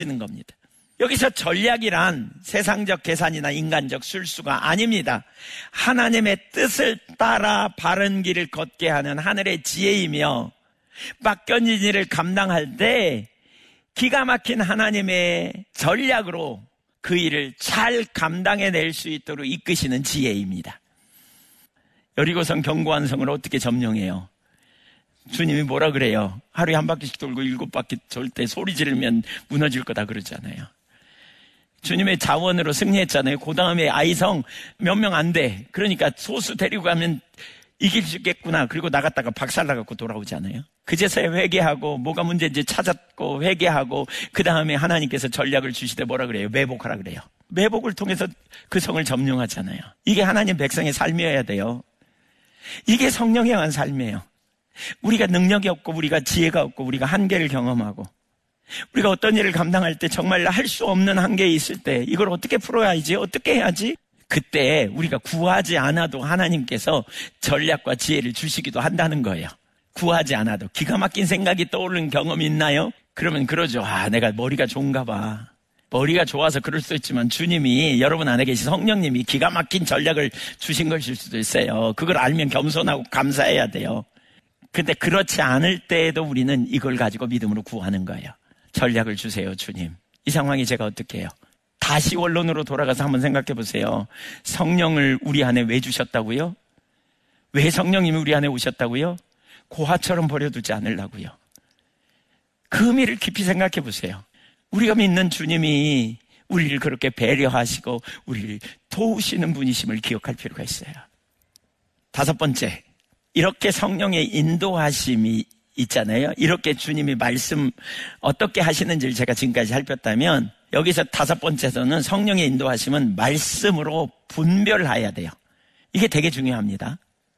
겁니다. 여기서 전략이란 세상적 계산이나 인간적 술수가 아닙니다. 하나님의 뜻을 따라 바른 길을 걷게 하는 하늘의 지혜이며, 맡겨진 일을 감당할 때 기가 막힌 하나님의 전략으로 그 일을 잘 감당해낼 수 있도록 이끄시는 지혜입니다. 여리고성 견고한 성을 어떻게 점령해요? 주님이 뭐라 그래요? 하루에 한 바퀴씩 돌고 7바퀴 돌 때 소리 지르면 무너질 거다 그러잖아요. 주님의 자원으로 승리했잖아요. 그 다음에 아이성 몇 명 안 돼. 그러니까 소수 데리고 가면 이길 수 있겠구나. 그리고 나갔다가 박살나갖고 돌아오잖아요. 그제서야 회개하고 뭐가 문제인지 찾았고 회개하고, 그 다음에 하나님께서 전략을 주시되 뭐라 그래요? 매복하라 그래요. 매복을 통해서 그 성을 점령하잖아요. 이게 하나님 백성의 삶이어야 돼요. 이게 성령에 관한 삶이에요. 우리가 능력이 없고 우리가 지혜가 없고 우리가 한계를 경험하고 우리가 어떤 일을 감당할 때 정말 할 수 없는 한계에 있을 때 이걸 어떻게 풀어야지? 어떻게 해야지? 그때 우리가 구하지 않아도 하나님께서 전략과 지혜를 주시기도 한다는 거예요. 구하지 않아도. 기가 막힌 생각이 떠오르는 경험이 있나요? 그러면 그러죠. 내가 머리가 좋은가 봐. 머리가 좋아서 그럴 수도 있지만 주님이 여러분 안에 계신 성령님이 기가 막힌 전략을 주신 것일 수도 있어요. 그걸 알면 겸손하고 감사해야 돼요. 근데 그렇지 않을 때에도 우리는 이걸 가지고 믿음으로 구하는 거예요. 전략을 주세요, 주님. 이 상황이 제가 어떻게 해요? 다시 원론으로 돌아가서 한번 생각해 보세요. 성령을 우리 안에 왜 주셨다고요? 왜 성령님이 우리 안에 오셨다고요? 고아처럼 버려두지 않으려고요. 그 의미를 깊이 생각해 보세요. 우리가 믿는 주님이 우리를 그렇게 배려하시고 우리를 도우시는 분이심을 기억할 필요가 있어요. 5번째, 이렇게 성령의 인도하심이 있잖아요. 이렇게 주님이 말씀 어떻게 하시는지를 제가 지금까지 살폈다면, 여기서 5번째에서는 성령의 인도하심은 말씀으로 분별해야 돼요. 이게 되게 중요합니다.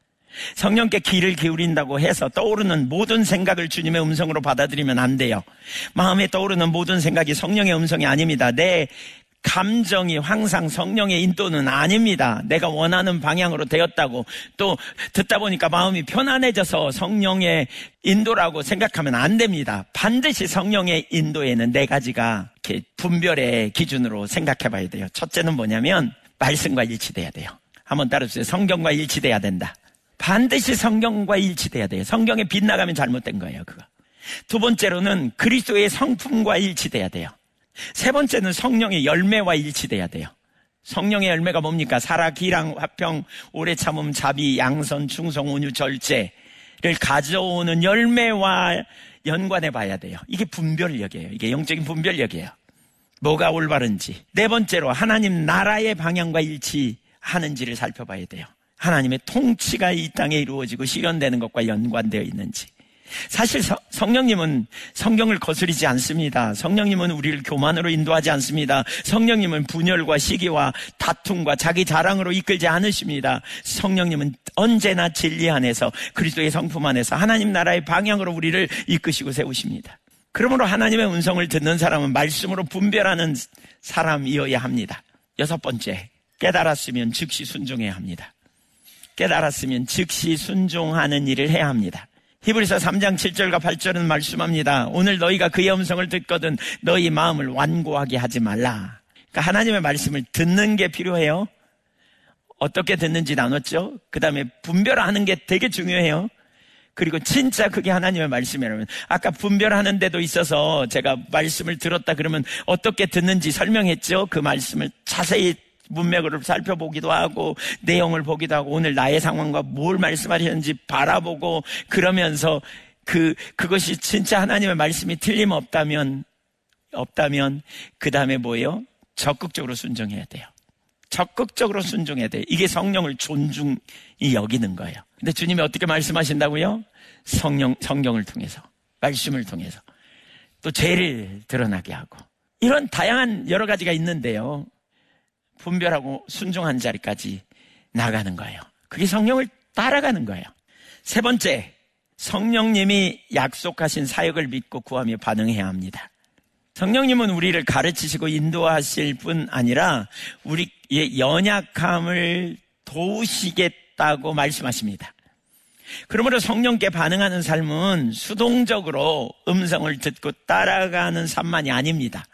성령께 귀를 기울인다고 해서 떠오르는 모든 생각을 주님의 음성으로 받아들이면 안 돼요. 마음에 떠오르는 모든 생각이 성령의 음성이 아닙니다. 내 감정이 항상 성령의 인도는 아닙니다. 내가 원하는 방향으로 되었다고 또 듣다 보니까 마음이 편안해져서 성령의 인도라고 생각하면 안 됩니다. 반드시 성령의 인도에는 4가지가 이렇게 분별의 기준으로 생각해 봐야 돼요. 첫째는 뭐냐면 말씀과 일치돼야 돼요. 한번 따라주세요. 성경과 일치돼야 된다. 반드시 성경과 일치돼야 돼요. 성경에 빗나가면 잘못된 거예요, 그거. 2번째로는 그리스도의 성품과 일치돼야 돼요. 3번째는 성령의 열매와 일치돼야 돼요. 성령의 열매가 뭡니까? 사랑, 기랑, 화평, 오래 참음, 자비, 양선, 충성, 온유, 절제를 가져오는 열매와 연관해 봐야 돼요. 이게 분별력이에요. 이게 영적인 분별력이에요. 뭐가 올바른지. 4번째로 하나님 나라의 방향과 일치하는지를 살펴봐야 돼요. 하나님의 통치가 이 땅에 이루어지고 실현되는 것과 연관되어 있는지. 사실 성령님은 성경을 거스리지 않습니다. 성령님은 우리를 교만으로 인도하지 않습니다. 성령님은 분열과 시기와 다툼과 자기 자랑으로 이끌지 않으십니다. 성령님은 언제나 진리 안에서 그리스도의 성품 안에서 하나님 나라의 방향으로 우리를 이끄시고 세우십니다. 그러므로 하나님의 음성을 듣는 사람은 말씀으로 분별하는 사람이어야 합니다. 6번째, 깨달았으면 즉시 순종해야 합니다. 깨달았으면 즉시 순종하는 일을 해야 합니다. 히브리서 3장 7절과 8절은 말씀합니다. 오늘 너희가 그의 음성을 듣거든 너희 마음을 완고하게 하지 말라. 그러니까 하나님의 말씀을 듣는 게 필요해요. 어떻게 듣는지 나눴죠? 그 다음에 분별하는 게 되게 중요해요. 그리고 진짜 그게 하나님의 말씀이라면, 아까 분별하는 데도 있어서 제가 말씀을 들었다 그러면 어떻게 듣는지 설명했죠? 그 말씀을 자세히 문맥으로 살펴보기도 하고 내용을 보기도 하고 오늘 나의 상황과 뭘 말씀하셨는지 바라보고, 그러면서 그것이 진짜 하나님의 말씀이 틀림없다면 그 다음에 뭐예요? 적극적으로 순종해야 돼요. 적극적으로 순종해야 돼요. 이게 성령을 존중히 여기는 거예요. 근데 주님이 어떻게 말씀하신다고요? 성경을 통해서, 말씀을 통해서 또 죄를 드러나게 하고, 이런 다양한 여러 가지가 있는데요, 분별하고 순종한 자리까지 나가는 거예요. 그게 성령을 따라가는 거예요. 3번째, 성령님이 약속하신 사역을 믿고 구하며 반응해야 합니다. 성령님은 우리를 가르치시고 인도하실 뿐 아니라 우리의 연약함을 도우시겠다고 말씀하십니다. 그러므로 성령께 반응하는 삶은 수동적으로 음성을 듣고 따라가는 삶만이 아닙니다.